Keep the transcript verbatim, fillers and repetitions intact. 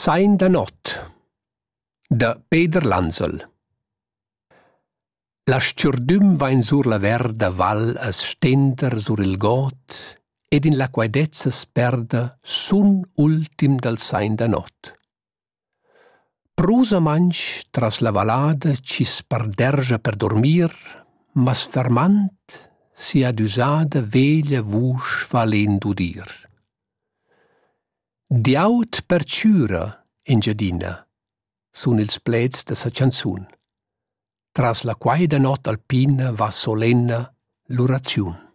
Sain da not de Peter Lanzel. La sciurdüm va in sur la verda val a stender sur il got ed in la quaidezza sperda sun ultim del sain da not. Prusa manch tras la valada ci spardergia per dormir, mas fermant si ad usada veglia vusch valend udir. Diaut per ciura in giardina sun ils pleds de sa chanzun. Tras la quaida not alpina va solenna l'oraziun.